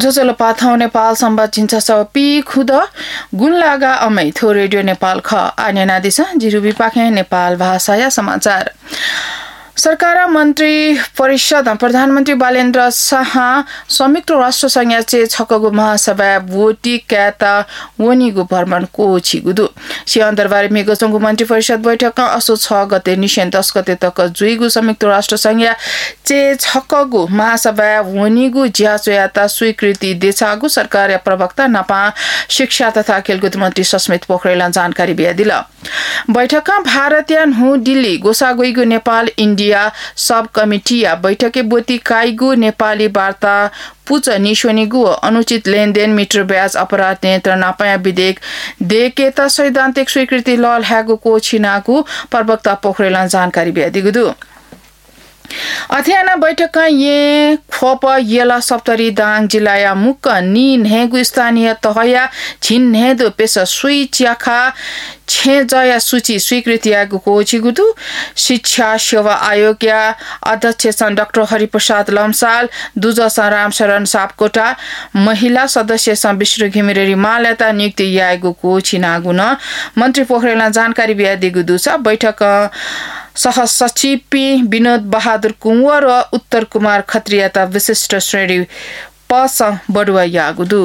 जोजोलो पाथौ नेपाल संवाद चिन्छ सपी खुद गुनलागा अमै थो रेडियो नेपाल ख आन्य नादिस जिरुबी पाखे नेपाल भाषा या समाचार सरकार मन्त्री परिषद प्रधानमन्त्री बालेन्द्र शाह संयुक्त राष्ट्र संघ चे छकगु महासभा वोटी क्याता वनिगु भ्रमण को छिगुदु सियान दरबार मेगसंगु मन्त्री परिषद बैठक असो 6 गते निशेन 10 गते तक जुइगु संयुक्त राष्ट्र संघ चे छकगु महासभा वनिगु ज्याचोयाता स्वीकृति देछागु सरकार प्रवक्ता नपा शिक्षा तथा खेलकुद मन्त्री सस्मित पोखरेल जानकारी दिल बैठकमा भारतीय हु दिल्ली गोसागुइगु नेपाल इन्डिया सब कमिटी या बैठके बोती काइगु नेपाली वार्ता पुच निशोनिगु अनुचित लेनदेन मिटर ब्याज अपराध नियन्त्रण नापाया विधेयक देकेता सैद्धान्तिक स्वीकृति लल ह्यागु को छिनागु प्रवक्ता पोखरेल जानकारी दिगुदु अध्ययन बैठक ये खोप येला सप्तरी दाङ जिल्ला मुक्क नि नेगु स्थानीय तहया छिन नेदो पेश सुई च्याखा छे जया सूची स्वीकृति आगु को छिगुदु शिक्षा सेवा आयोग या अध्यक्ष डाक्टर हरिप्रसाद लम्साल दुजसा रामशरण सापकोटा महिला सदस्य विष्णु घिमिरे मालता नियुक्ति यागु को छिनागु न मन्त्री पोखरेल जानकारी दिगुदु छ बैठक सह सचिव विनोद बहादुर कुंवर र उत्तर कुमार खत्रियाता विशिष्ट श्रेणी पस बडुवा यागुदु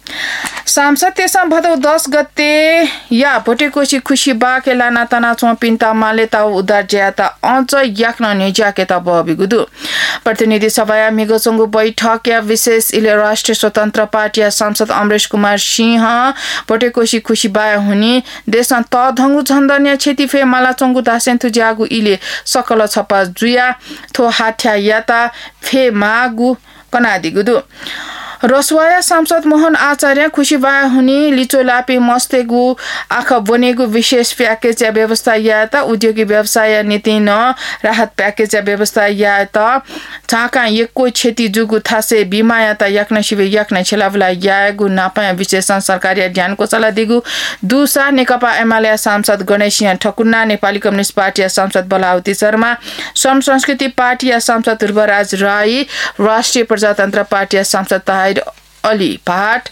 सांसद तेसम भदौ 10 गते या भोटेकोशी खुशी बाकेला नाताना चोपिन्ता मालेता उदार ज्याता अझ याक्न निजाकेता बबिगुदु प्रतिनिधि सभा मिगोचंगु बैठक या विशेष इले राष्ट्रिय स्वतन्त्र पार्टी सांसद अमरेश कुमार सिंह भोटेकोशी खुशी बा हुनी देशमा तधंगु झन्दन्या क्षति फे मालाचंगु दासेन्थु ज्यागु इले सकल छपा जुया थो हाठ्या याता फे मागु कनादिगुदु रसवाया सांसद मोहन आचार्य खुशीबा हुनी लिचोलापी मस्तेगु आँख बनेगु विशेष प्याकेज या व्यवस्था या त उद्योगी व्यवसाय नीति न राहत प्याकेज या व्यवस्था या त चाका एकको क्षति जुगु थासे बिमा या त याक्न शिवे याक्न छलावला यागु नापा विशेष सरकारी ध्यानको सल्लाह दिगु दुसा नेकपा एमाले सांसद गणेशसिंह ठकुन्ना नेपाली कम्युनिस्ट पार्टी सांसद बलावती शर्मा श्रम संस्कृति पार्टी सांसद ध्रुवराज राई राष्ट्रिय प्रजातन्त्र पार्टी सांसद अली पाट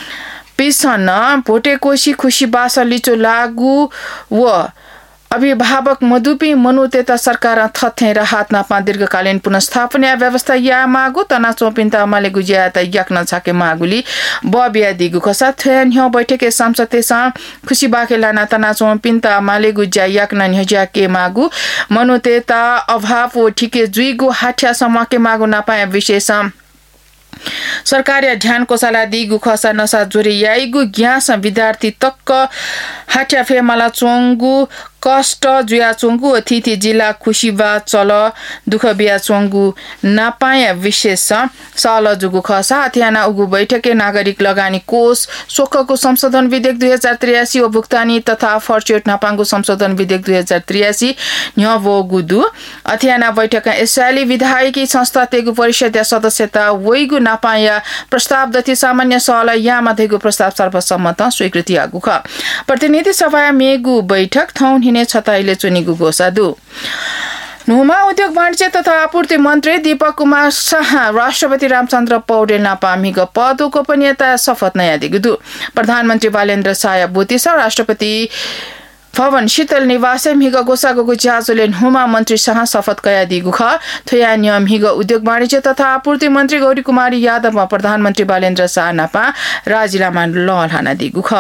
पिसन भोटेकोशी खुशी बास लिचो लागु व अभिभावक मधुपी मनुतेता सरकार थथे राहत नापा दीर्घकालीन पुनर्स्थापना व्यवस्था या मागु तना चोपिन्ता माले गुजियाता याक्न छाके मागुली बबिया दिगु खसा थेन ह्यो बैठके सांसद तेसा खुशी बाकेला नातना चोपिन्ता माले गुजिया याक्न न्हज्या के मागु मनुतेता अभाव व ठिके जुइगु हाठ्या समाके मागु नापाया विशेष सरकारी ध्यान कोसाला दिगु खसा नसा जोरी याइगु ग्यास विद्यार्थी तक्क हाट्या फेमाला चोंगु कष्ट जुया चोंगु अतिथि जिल्ला खुशीबा चल दुख बिया चोंगु नापाया विशेष साल जुगु खसा हथियाना उगु बैठके नागरिक लगानी कोष सोखको संशोधन विधेयक 2083 व भुक्तानी तथा फर्चेट नापाङ्गु संशोधन विधेयक 2083 न्यवो गुदु हथियाना बैठक एसआली विधायकी संस्था तेगु परिषद सदस्यता वइगु नापाया प्रस्ताव दति सामान्य सला यामा देगु प्रस्ताव सर्वसम्मत स्वीकृति आगु ख प्रतिनिधि सभा मेगु बैठक थौन हिने छताइले चुनिगु गोसादु नुमा उद्योग वाणिज्य तथा आपूर्ति मन्त्री दीपक कुमार शाह राष्ट्रपति रामचन्द्र पौडेल नापामिग पद गोपनीयता शपथ नयाँ दिगुदु प्रधानमन्त्री बालेन्द्र शाह बोतिसा राष्ट्रपति भवन शीतल निवास हिग गोसागोगु ज्याजोले हुमा मन्त्री शाह शपथ कया दिगु ख थोया नियम हिग उद्योग वाणिज्य तथा आपूर्ति मन्त्री गौरी कुमारी यादव प्रधानमन्त्री बालेन्द्र शाह नापा राजिलामा लहलाना दिगु ख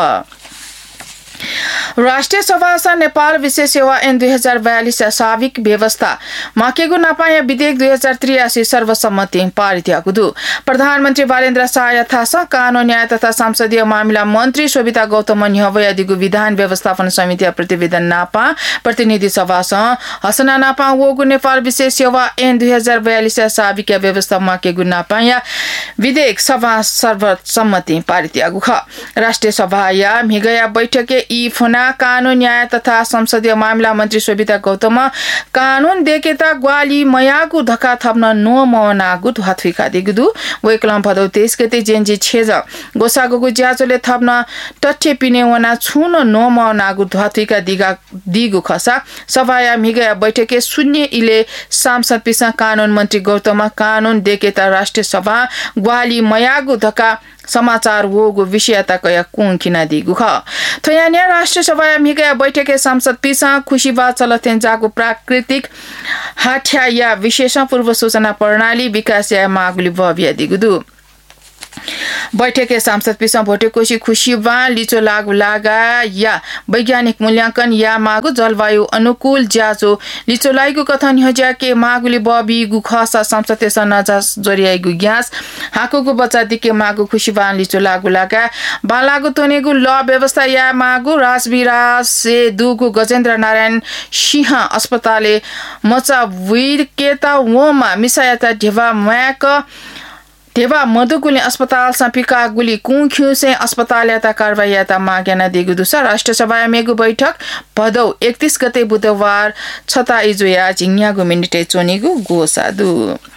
राष्ट्रिय सभा नेपाल विशेष सेवा ऐन 2042 साविक व्यवस्था माकेगु नापाया विधेयक 2083 सर्वसम्मति पारित आगुदु प्रधानमन्त्री बालेन्द्र शाह यथासा कानून न्याय तथा संसदीय मामिला मन्त्री शोभिता गौतम न्यवयादिगु विधान व्यवस्थापन समिति प्रतिवेदन नापा प्रतिनिधि सभा हसना नापा वगु नेपाल विशेष सेवा ऐन 2042 साविक व्यवस्था माकेगु नापाया विधेयक सभा सर्वसम्मति पारित आगु ख राष्ट्रिय सभा या मिगया बैठके ई फुना कानून न्याय तथा संसदीय मामिला मन्त्री शोभिता गौतम कानून देकेता ग्वाली मयागु धक्का थप्न नो मनागु धुहाथुइका दिगुदु वेकलम भदौ 23 गते जेन्जी छेज गोसागुगु ज्याजोले थप्न टट्ठे पिने वना छुन नो मनागु धुहाथुइका दिगु खसा सभाया मिगया बैठके शून्य इले सांसद पिसा कानून मन्त्री गौतम कानून देकेता राष्ट्रिय सभा ग्वाली मयागु धका समाचार वोगु विषयता कया कुंकिना दिगु ख थयान्या राष्ट्रिय सभा मिगा बैठके सांसद पिसा खुशीबा चलथेन जागु प्राकृतिक हाठ्या या विशेष पूर्व सूचना प्रणाली विकास या मागुली भव्य दिगुदु बैठके सांसद पिसा भोटेकोशी खुशीबा लिचो लागु लागा या वैज्ञानिक मूल्यांकन या मागु जलवायु अनुकूल ज्याजो लिचो लागु कथन हज्या के मागुली बबी गु खसा संसद सनजा जोरियागु ग्यास हाकुगु बच्चा दिके मागु खुशीबा लिचो लागु लागा बालागु तोनेगु ल व्यवस्था या मागु राजविराज से दुगु गजेन्द्र नारायण सिंह अस्पतालले मचा वीर केता वोमा मिसायता ढेवा म्याक देवा मधुकुली अस्पताल संपिका गुली कुंख्यु से अस्पताल याता कारवाही याता माग्याना दिगु दुसा राष्ट्र सभा मेगु बैठक भदौ 31 गते बुधबार छता इजोया जिङयागु मिनिटे चोनिगु गोसादु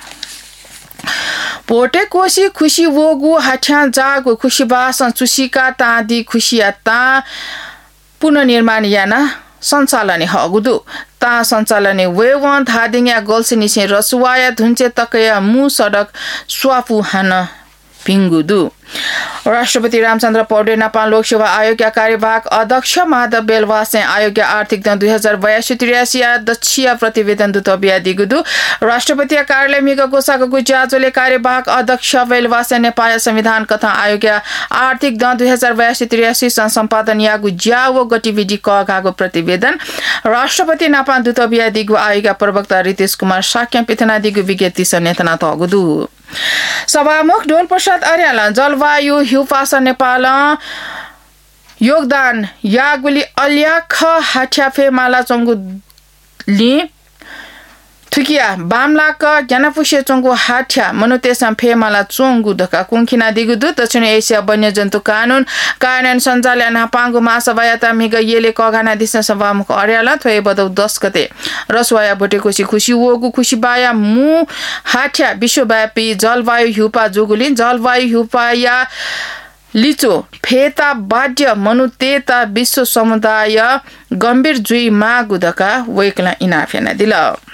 पोटे कोशी खुशी वोगु हाठ्या जागु खुशी बासन चुसिका तादी खुशियाता पुनर्निर्माण याना सञ्चालने हगुदु ता सञ्चालने वेवन धादिङया गल्सिनिसे रसुवाया धुन्चे तकया मु सडक स्वाफु हान पिङ्गुदु राष्ट्रपति रामचन्द्र पौडेल नेपाल लोकसेवा आयोग कार्यवाहक अध्यक्ष माधव बेलवासे आयोग आर्थिक दन 2082-83 दक्षिया प्रतिवेदन दुतबिया दिगुदु राष्ट्रपति कार्यालय मिग गोसाको ज्याजोले कार्यवाहक अध्यक्ष बेलवासे नेपाल संविधान कथा आयोग आर्थिक दन 2082-83 सम्पादन यागु ज्यावो गतिविधि कगाको प्रतिवेदन राष्ट्रपति नेपाल दुतबिया दिगु आयोग प्रवक्ता रितेश कुमार साक्य पिथना दिगु विज्ञप्ति सनेतना तगुदु सभामुख डोल प्रसाद अर्याल जलवायु हिउपासा नेपाल योगदान यागुली अल्याख हाठ्याफे माला चंगु लि थुकिया बामलाक ज्ञानपुष्य चंगु हाठ्या मनुतेसम फे माला चंगु धका कुंखिना दिगुदु दक्षिण एशिया वन्यजन्तु कानून कार्यान्वयन सञ्चालन हापाङ्गु महासभायाता मिग येले कगाना दिशा सभामुख अर्याल थ्वे बदौ 10 गते रसवाया बोटेकोशी खुशी वोगु खुशी बाया मु हाठ्या विश्वव्यापी जलवायु हिउपा जोगुली जलवायु हिउपाया लिचो फेता बाध्य मनुतेता विश्व समुदाय गम्भीर जुई मागु धका वेकला इनाफेना दिल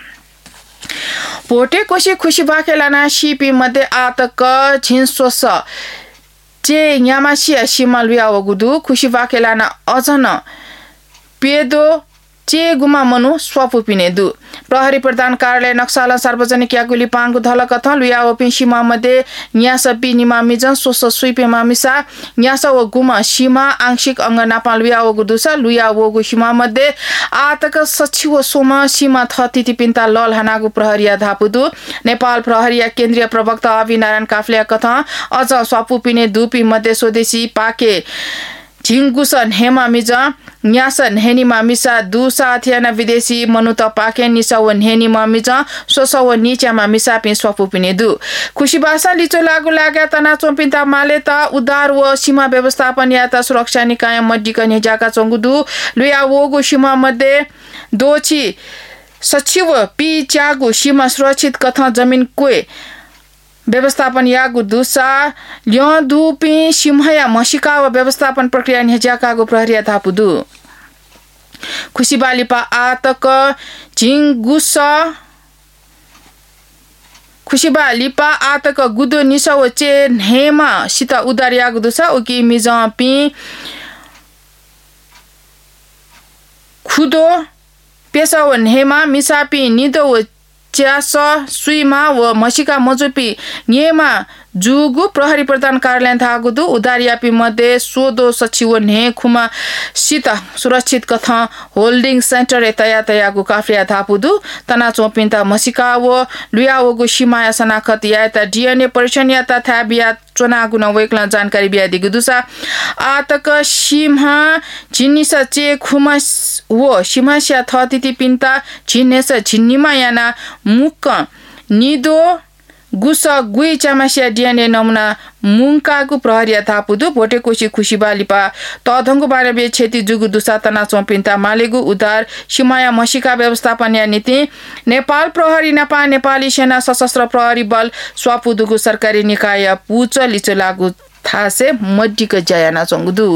पोटे कोशी खुशी बाखेलाना शिपी मध्ये आतक छिन्सोस चे यामासिया सिमलविया वगुदु खुशी बाखेलाना अझन पेदो चे गुमा मनु स्वपु पिनेदु प्रहरी प्रधान कार्यालय नक्साला सार्वजनिक यागुली पाङ्गु धलक थ लुया ओपिन सीमा मध्ये न्यास पि निमा मिजन सोस सुइपे मामिसा न्यास व गुमा सीमा आंशिक अंग नेपाल लुया वगुदुसा लुया वगु सीमा मध्ये आतक सचिव सोमा सीमा थतिति पिन्ता लल हनागु प्रहरिया धापुदु नेपाल प्रहरिया केन्द्रीय प्रवक्ता अभि नारायण काफ्ले कथा अझ स्वपु पिने दुपी मध्ये स्वदेशी पाके झिङगुसन हेमा मिजा न्यासन हेनी मामिसा दुसा थियाना विदेशी मनुत पाके निसाव हेनी मामिजा सोसव नीचा मामिसा पिन स्वपु पिने दु खुशी भाषा लिचो लागु लाग्या तना चोपिन्ता माले त उद्धार व सीमा व्यवस्थापन याता सुरक्षा निकाय मड्डिकने जाका चंगुदु लुया वगु सीमा मध्ये दोची सचिव पी च्यागु सीमा सुरक्षित कथा जमिन कोए व्यवस्थापन यागु दुसा ल्यो दुपी सिमहया मसिका व व्यवस्थापन प्रक्रिया निजाकागु प्रहरिया थापुदु खुशी बालिपा आतक झिङगुस खुशी बालिपा आतक गुदो निसव चे हेमा सिता उदार यागु दुसा उकी मिजपी खुदो पेसावन हेमा मिसापी निदो च्यास सुइमा व मसिका मजुपी नेमा जुगु प्रहरी प्रधान कार्यालय थागुदु उदारियापी मध्ये सोदो सचिव ने खुमा सिता सुरक्षित कथा होल्डिङ सेन्टर तयागु काफ्रिया थापुदु तना चोपिन्ता मसिका व लुयावगु सीमाया सनाखत याता डीएनए परीक्षण याता थाबिया चोनागु नवेकला जानकारी बिया दिगुदुसा आतक सिमहा जिनिस चे खुमा व सिमासिया थतिति पिन्ता जिनेस जिन्निमा याना मुक निदो गुस गुई चामासिया डीएनए नमुना मुंकागु प्रहरिया थापुदु भोटेकोशी खुशी बालिपा तधंगु बारबे क्षति जुगु दुसा तना चोपिन्ता मालेगु उद्धार सीमाया मसिका व्यवस्थापन या नीति नेपाल प्रहरी नेपाली सेना सशस्त्र प्रहरी बल स्वापुदुगु सरकारी निकाय पुच लिचो लागु थासे मड्डिक जयाना चंगुदु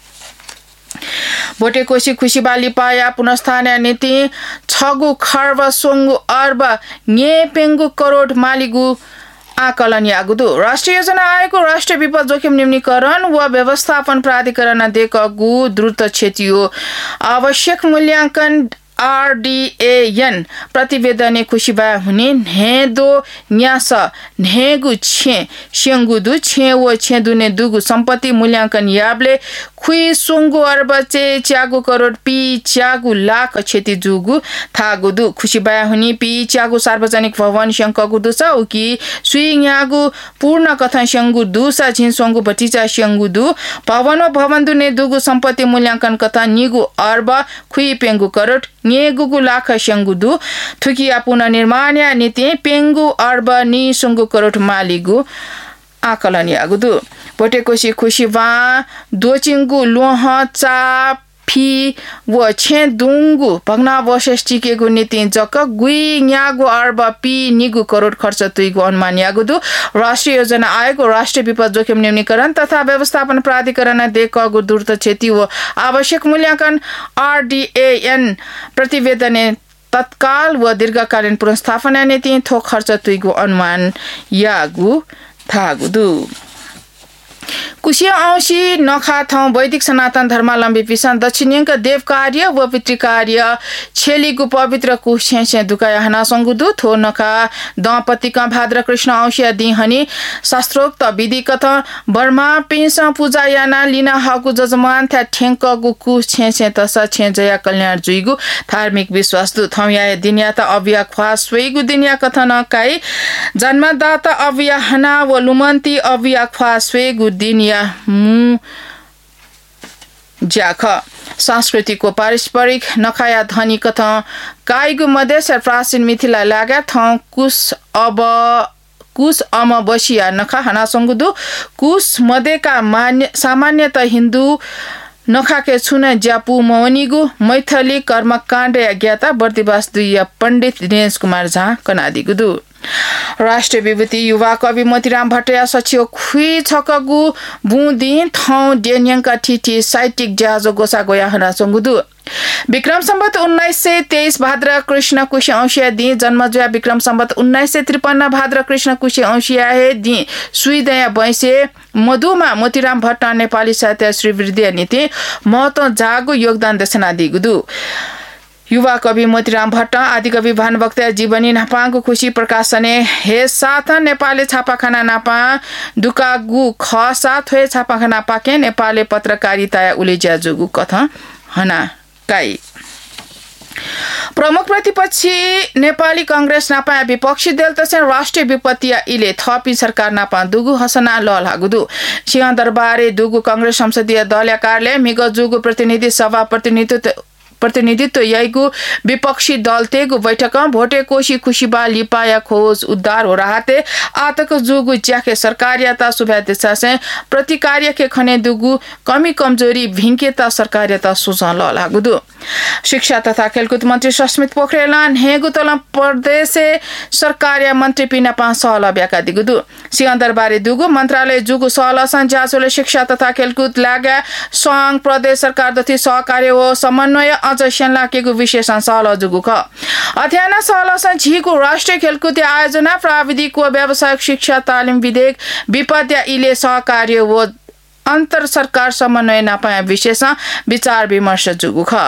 भोटेकोशी खुशी बालिपाया पुनस्थान नीति 6 खर्ब सोंगु अर्ब ने पेंगु करोड मालिगु आकलन यागुदु राष्ट्रिय योजना आयोगको राष्ट्रिय विपद जोखिम न्यूनीकरण व व्यवस्थापन प्राधिकरण देखगु द्रुत क्षेत्रीय आवश्यक मूल्यांकन RDAN प्रतिवेदन खुशीबा हुने नेदो न्यास नेगु छे शेंगुदु छे व छे दुने दुगु सम्पत्ति मूल्यांकन याबले खुई सोंगु अर्बचे च्यागु करोड पी च्यागु लाख क्षति जुगु थागुदु खुशीबा हुने पी च्यागु सार्वजनिक भवन शंकगु दुसा उकी सुइङयागु पूर्ण कथा शंगु दुसा छिन सोंगु बटिचा शंगु दु भवन दुने दुगु सम्पत्ति मूल्यांकन कथा निगु अर्ब खुई पेंगु करोड नेगुगु लाख शंगुदु थुकिया पुनर्निर्माण या नीति पेंगु अर्ब नि सुंगु करोड मालिगु आकलन यागुदु पोटेकोशी खुशीवा दोचिंगु लोह चा फी व छे दुंगु भग्नावशेष टिकेगु नीति जक गुई न्यागु अर्ब पी निगु करोड खर्च तुइगु अनुमान यागुदु राष्ट्रिय योजना आयोगको राष्ट्रिय विपद जोखिम न्यूनीकरण तथा व्यवस्थापन प्राधिकरण देखगु द्रुत क्षति व आवश्यक मूल्यांकन RDAN प्रतिवेदन तत्काल व दीर्घकालीन पुनर्स्थापना नीति थोक खर्च तुइगु अनुमान यागु थागुदु कुशिया औंशी नखा ठाउँ वैदिक सनातन धर्मावलम्बी पिसान दक्षिणीयक देव कार्य व पितृ कार्य छेलीगु पवित्र कुशे दुकाया हना संगुदु थो नखा दम्पतिका भाद्र कृष्ण औंशिया दिहनी शास्त्रोक्त विधि कथा बर्मा पिंस पूजा याना लिना हगु जजमान थ्या ठेंकगु कुशे तसा छे जया कल्याण जुइगु धार्मिक विश्वास दु थौया दिनिया त अभिया ख्वा स्वेगु दिनिया कथा नकाई जन्मदाता अभिया हना व लुमन्ती अभिया ख्वा स्वेगु दिनिया मु ज्याख संस्कृतिको पारस्परिक नखाया धनी कथा काइगु मधेस प्राचीन मिथिला लागा ठाउँ कुश अमावस्या नखा हना संगुदु कुश मधेका सामान्यत हिन्दू नखाके छुन ज्यापु मवनिगु मैथली कर्मकाण्ड या ज्ञाता बर्दिवास दुई पण्डित दिनेश कुमार झा कनादिगुदु राष्ट्रिय विभूति युवा कवि मोतीराम भट्टराय सचिव खुई छकगु बुदी ठाउँ डेन्यङका ठिठी साहित्यिक ज्याजो गोसा गोया हना संगुदु विक्रम सम्वत 1923 भाद्र कृष्ण कुश औंशिया दि जन्मजया विक्रम सम्वत 1953 भाद्र कृष्ण कुश औंशिया हे दि सुइदया बैसे मधुमा मोतीराम भट्ट नेपाली साहित्य श्री वृद्धि नीति महत्व जागु योगदान दर्शना दिगुदु युवा कवि मोतीराम भट्ट आदि कवि भानुभक्त जीवनी नापाङको खुशी प्रकाशने हे साथ नेपाली छापाखाना नापा दुकागु ख साथ हे छापाखाना पाके नेपाली पत्रकारिता उलेज्या जुगु कथा हना काई प्रमुख प्रतिपक्षी नेपाली कांग्रेस नापा विपक्षी दल तसेन राष्ट्रिय विपत्ति इले थपी सरकार नापा दुगु हसना लल हागुदु सिंहदरबारे दुगु कांग्रेस संसदीय दल कार्यालय मिगो जुगु प्रतिनिधि सभा प्रतिनिधित्व याइगु विपक्षी दल तेगु बैठक भोटे कोशी खुशीबा लिपाया खोज उद्धार हो रहते आतक जुगु ज्याके सरकारियता सुभ्याध्यक्षा से प्रतिकार्य के खने दुगु कमी कमजोरी भिंकेता सरकारियता सुझाव लागुदु शिक्षा तथा खेलकुद मन्त्री सस्मित पोखरेल हेगु तल प्रदेश सरकार्य मन्त्री पिना पासला ब्याका दिगुदु सिंहदरबारे दुगु मन्त्रालय जुगु सहलसन जासोले शिक्षा तथा खेलकुद लागा संघ प्रदेश सरकार दथि सहकार्य हो समन्वय अझ लाकेको विशेषण सहल जुगु ख अध्ययन सहलसन झिगु राष्ट्रिय खेलकुद आयोजना प्राविधिक व व्यावसायिक शिक्षा तालिम विधेयक विपद्या इले सहकार्य व अन्तर सरकार समन्वय नापाया विशेषण विचार विमर्श जुगु ख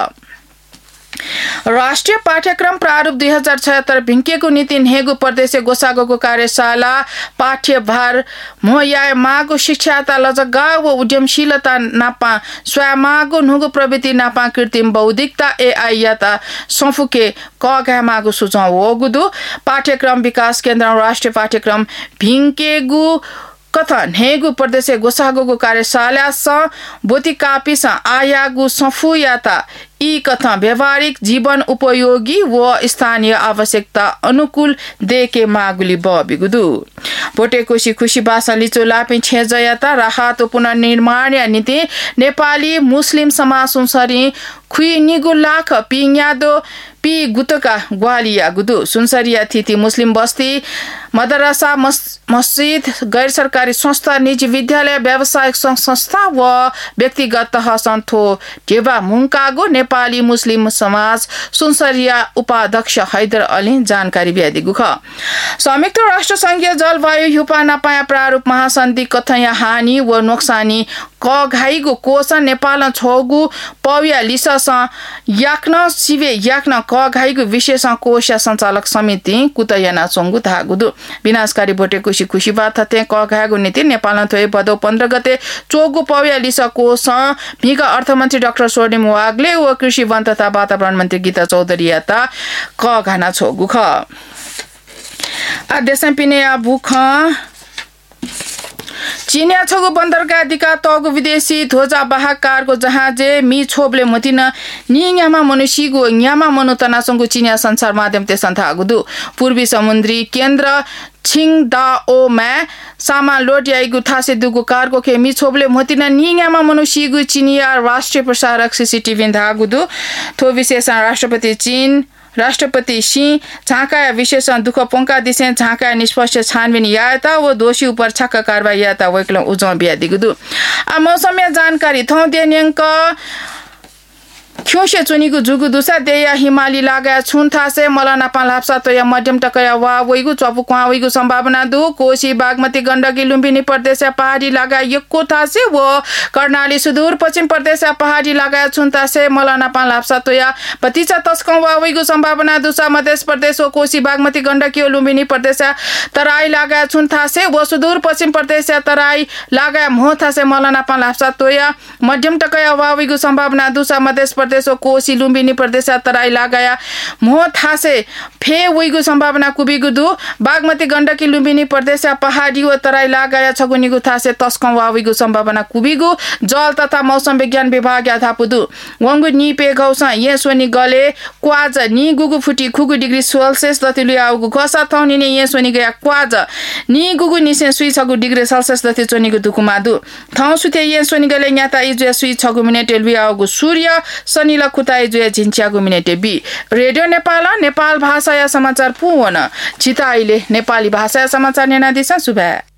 राष्ट्रिय पाठ्यक्रम प्रारूप 2076 भिंकेको नीति हेगु प्रदेश गोसागोको कार्यशाला पाठ्यभार मोया मागु शिक्षाता लजगा व उद्यमशीलता नापा स्वयमागु नुगु प्रवृत्ति नापा कृत्रिम बौद्धिकता AI याता संफुके कगा मागु सुझाव होगुदु पाठ्यक्रम विकास केन्द्र राष्ट्रिय पाठ्यक्रम भिंकेगु कथन हेगु प्रदेश गोसागोको कार्यशाला स बोती कापी स आयागु सफु याता ई कथा व्यवहारिक जीवन उपयोगी व स्थानीय आवश्यकता अनुकूल देके मागुली बिगुदु भोटे कोशी खुशी बासा लिचो लापे छेजयाता राहत पुनर्निर्माण या नीति नेपाली मुस्लिम समाज सुनसरी खुई निगु लाख पिङयादो पी गुतका ग्वालिया गुदु सुनसरिया थिति मुस्लिम बस्ती मदरसा मस्जिद गैर सरकारी संस्था निजी विद्यालय व्यावसायिक संस्था व व्यक्तिगत संस्थो टेवा मुंकागो नेपाली मुस्लिम समाज सुनसरिया उपाध्यक्ष हैदर अली जानकारी ब्यादिगु ख संयुक्त राष्ट्र संघीय जलवायु युपा नपाया प्रारूप महासन्धि कथया हानि व नोक्सानी क घाइगु कोष नेपाल छोगु पव्या लिसस याक्न सिवे याक्न क घाइगु विशेष कोष सञ्चालक समिति कुतयना चंगु धागुदु विनाशकारी बोटे खुशी खुशी बात थते क घाइगु नीति नेपाल थोय भदौ 15 गते चोगु पव्या लिस कोष भिग अर्थमन्त्री डाक्टर स्वर्णिम वाग्ले व कृषि वन तथा वातावरण मन्त्री गीता चौधरी याता क घाना छोगु ख आदेश पिने बुख चीनिया छगु बन्दरगाह दिका तगु विदेशी ध्वजा वाहक कारको जहाजे मी छोबले मतिन नियामा मनुष्यगु न्यामा मनुतनासंगु चीनिया संचार माध्यम ते सन्थागुदु पूर्वी समुद्री केन्द्र छिङदाओमा सामा लोड याइगु थासे दुगु कारको खेमी छोबले मतिन नियामा मनुष्यगु चीनिया राष्ट्रिय प्रसारक सीसीटीभी धागुदु थो विशेष राष्ट्रपति सी झाँकाया विशेष दुःख पोंका दिसे झाँकाया निष्पक्ष छानबिन याता व दोषी उपर छक्का कारबाही याता वैकल उजौ बियादिगुदु आ मौसमिया जानकारी थौ देन्यंक ख्योसे चुनिगु जुगु दुसा देया हिमाली लगाया छुन थासे मलाना पालाप्सा तया मध्यम टकया वा वइगु चपु क्वा वइगु सम्भावना दु कोशी बागमती गण्डकी लुम्बिनी प्रदेश पहाडी लगाया यक्को थासे व कर्णाली सुदूर पश्चिम प्रदेश पहाडी लगाया छुन थासे मलाना पालाप्सा तया पतिचा तस्कौ वा वइगु सम्भावना दुसा मध्य प्रदेश व कोशी बागमती गण्डकी लुम्बिनी प्रदेश तराई लगाया छुन थासे व सुदूर पश्चिम प्रदेश तराई लगाया मोह थासे मलाना पालाप्सा तया मध्यम टकया वा वइगु सम्भावना दुसा मध्य प्रदेश कोशी लुम्बिनी प्रदेश तराई लगाया मोह थासे फे वइगु सम्भावना कुबिगु दु बागमती गण्डकी लुम्बिनी प्रदेश पहाडी व तराई लगाया छगुनिगु थासे तस्कौ वाविगु सम्भावना कुबिगु जल तथा मौसम विज्ञान विभाग याथापुदु वंगु नि पे गौसा येसोनी गले क्वाज नि गुगु फुटी खुगु डिग्री सेल्सियस दतिलु आउगु गसा थौनी ने येसोनी गया क्वाज नि गुगु निसे सुई छगु डिग्री सेल्सियस दति चोनीगु दुकुमादु थौ सुते येसोनी गले न्याता इजु सुई छगु minute LB आउगु Surya सनिला खुताई जुया झिन्च्यागु मिनेटे be radio Nepal भाषा या समाचार पुवन चिताइले नेपाली भाषा या समाचार नेना दिशा सुभा